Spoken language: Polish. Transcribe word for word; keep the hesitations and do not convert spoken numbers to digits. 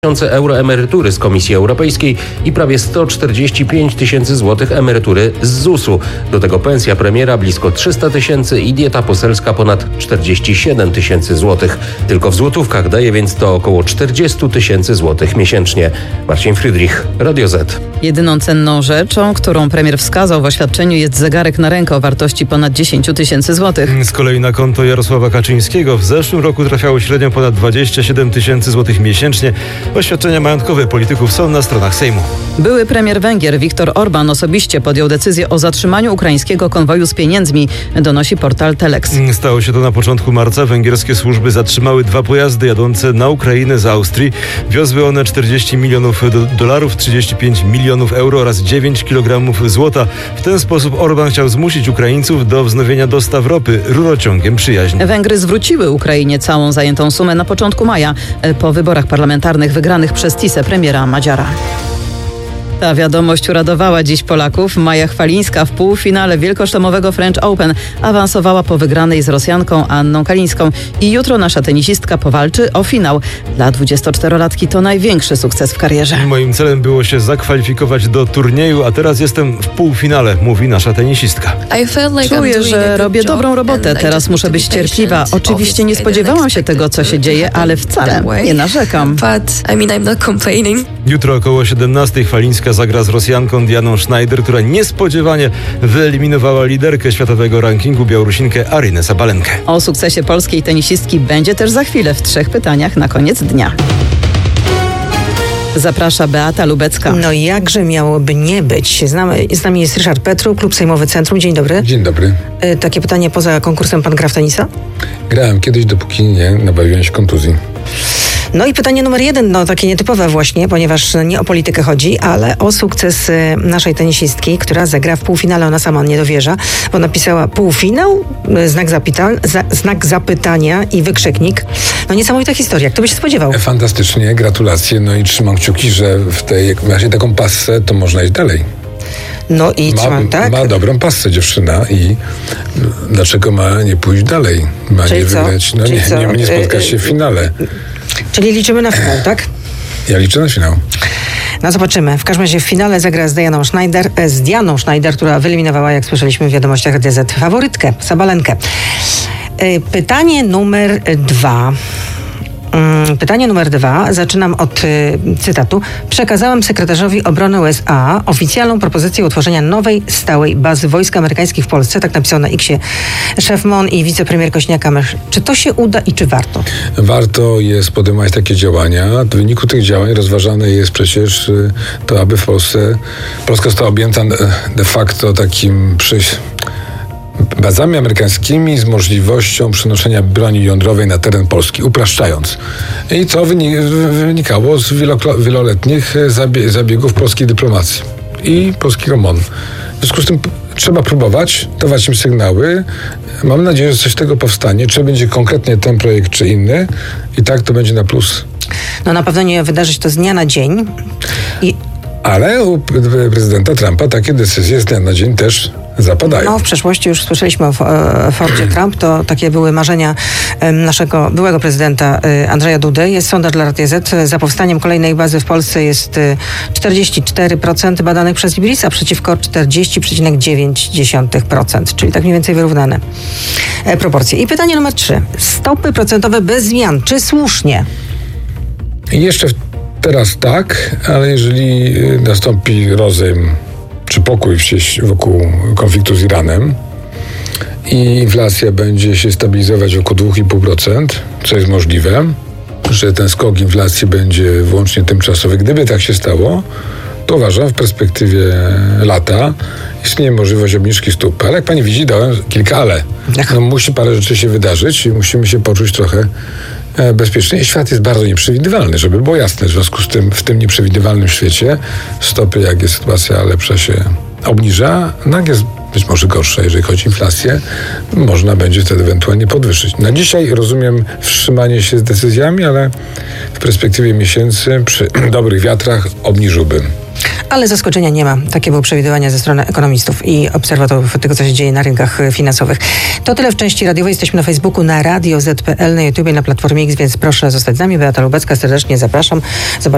tysiące euro emerytury z Komisji Europejskiej i prawie sto czterdzieści pięć tysięcy złotych emerytury z zusu. Do tego pensja premiera blisko trzysta tysięcy i dieta poselska ponad czterdzieści siedem tysięcy złotych. Tylko w złotówkach daje więc to około czterdzieści tysięcy złotych miesięcznie. Marcin Friedrich, Radio Z. Jedyną cenną rzeczą, którą premier wskazał w oświadczeniu, jest zegarek na rękę o wartości ponad dziesięć tysięcy złotych. Z kolei na konto Jarosława Kaczyńskiego w zeszłym roku trafiało średnio ponad dwadzieścia siedem tysięcy złotych miesięcznie. Oświadczenia majątkowe polityków są na stronach Sejmu. Były premier Węgier Viktor Orban osobiście podjął decyzję o zatrzymaniu ukraińskiego konwoju z pieniędzmi, donosi portal Telex. Stało się to na początku marca. Węgierskie służby zatrzymały dwa pojazdy jadące na Ukrainę z Austrii. Wiozły one czterdzieści milionów dolarów, trzydzieści pięć milionów euro oraz dziewięć kilogramów złota. W ten sposób Orban chciał zmusić Ukraińców do wznowienia dostaw ropy rurociągiem Przyjaźń. Węgry zwróciły Ukrainie całą zajętą sumę na początku maja po wyborach parlamentarnych wygranych przez Tisę premiera Madziara. Ta wiadomość uradowała dziś Polaków. Maja Chwalińska w półfinale wielkoszlemowego French Open awansowała po wygranej z Rosjanką Anną Kalińską i jutro nasza tenisistka powalczy o finał. Dla dwudziestoczterolatki to największy sukces w karierze. Moim celem było się zakwalifikować do turnieju, a teraz jestem w półfinale, mówi nasza tenisistka. Czuję, że robię dobrą robotę. Teraz muszę być cierpliwa. Oczywiście nie spodziewałam się tego, co się dzieje, ale wcale nie narzekam. Jutro około siedemnastej Chwalińska zagra z Rosjanką Dianą Schneider, która niespodziewanie wyeliminowała liderkę światowego rankingu Białorusinkę Arynę Sabalenkę. O sukcesie polskiej tenisistki będzie też za chwilę w trzech pytaniach na koniec dnia. Zaprasza Beata Lubecka. No jakże miałoby nie być. Znamy, z nami jest Ryszard Petru, Klub Sejmowy Centrum. Dzień dobry. Dzień dobry. Y, takie pytanie poza konkursem. Pan gra w tenisa? Grałem kiedyś, dopóki nie nabawiłem się kontuzji. No i pytanie numer jeden, no takie nietypowe właśnie, ponieważ nie o politykę chodzi, ale o sukces naszej tenisistki, która zagra w półfinale. Ona sama nie dowierza, bo napisała półfinał, znak, zapyta- za, znak zapytania i wykrzyknik. No niesamowita historia. Kto by się spodziewał? Fantastycznie, gratulacje. No i trzymam kciuki, że w tej, jak ma się taką passę, to można iść dalej. No i ma, trzymam, tak? Ma dobrą passę dziewczyna i dlaczego ma nie pójść dalej? Ma Czyli nie co? wygrać, no Czyli nie, co? nie, nie spotkać się w finale. Czyli liczymy na finał, tak? Ja liczę na finał. No zobaczymy. W każdym razie w finale zagra z Dianą Schneider, z Dianą Schneider, która wyeliminowała, jak słyszeliśmy w wiadomościach Radia Z, faworytkę, Sabalenkę. Pytanie numer dwa. Pytanie numer dwa. Zaczynam od y, cytatu. Przekazałem sekretarzowi obrony U S A oficjalną propozycję utworzenia nowej, stałej bazy wojsk amerykańskich w Polsce. Tak napisał na X-ie szef M O N i wicepremier Kośniak-Kamysz. Czy to się uda i czy warto? Warto jest podejmować takie działania. W wyniku tych działań rozważane jest przecież y, to, aby w Polsce Polska została objęta de facto takim przyjść bazami amerykańskimi z możliwością przenoszenia broni jądrowej na teren Polski, upraszczając. I co wynikało z wieloletnich zabiegów polskiej dyplomacji i polskiego M O N. W związku z tym trzeba próbować, dawać im sygnały. Mam nadzieję, że coś z tego powstanie. Czy będzie konkretnie ten projekt, czy inny. I tak to będzie na plus. No na pewno nie wydarzy się to z dnia na dzień. I Ale u prezydenta Trumpa takie decyzje z dnia na dzień też zapadają. No, w przeszłości już słyszeliśmy o Fordzie Trump. To takie były marzenia naszego byłego prezydenta Andrzeja Dudy. Jest sondaż dla Radia Z. Za powstaniem kolejnej bazy w Polsce jest czterdzieści cztery procent badanych przez Ibrisa przeciwko czterdzieści przecinek dziewięć procent. Czyli tak mniej więcej wyrównane proporcje. I pytanie numer trzy. Stopy procentowe bez zmian. Czy słusznie? I jeszcze teraz tak, ale jeżeli nastąpi rozejm czy pokój wokół konfliktu z Iranem i inflacja będzie się stabilizować około dwa i pół procent, co jest możliwe, że ten skok inflacji będzie wyłącznie tymczasowy. Gdyby tak się stało, to uważam, w perspektywie lata istnieje możliwość obniżki stóp. Ale jak pani widzi, dałem kilka ale. No, musi parę rzeczy się wydarzyć i musimy się poczuć trochę bezpiecznie. Świat jest bardzo nieprzewidywalny, żeby było jasne. W związku z tym, w tym nieprzewidywalnym świecie stopy, jak jest sytuacja lepsza, się obniża. No, jak jest być może gorsza, jeżeli chodzi o inflację, można będzie wtedy ewentualnie podwyższyć. Na dzisiaj rozumiem wstrzymanie się z decyzjami, ale w perspektywie miesięcy przy dobrych wiatrach obniżyłbym. Ale zaskoczenia nie ma. Takie były przewidywania ze strony ekonomistów i obserwatorów tego, co się dzieje na rynkach finansowych. To tyle w części radiowej. Jesteśmy na Facebooku, na radio zet kropka pe el, na YouTubie, na Platformie X, więc proszę zostać z nami. Beata Lubecka, serdecznie zapraszam. Zobaczymy.